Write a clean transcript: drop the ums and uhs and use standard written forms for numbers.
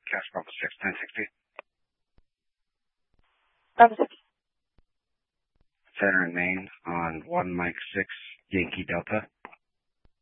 Cash Bravo 6, 1060. Bravo 6. Center and main on 1 Mike 6, Yankee Delta.